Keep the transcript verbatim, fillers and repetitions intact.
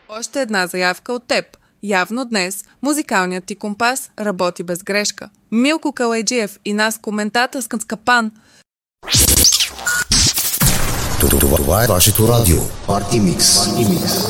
Още една заявка от теб. Явно днес музикалният ти компас работи без грешка. Милко Калайджиев и нас коментата с Скапан. Това е вашето радио. Парти Микс.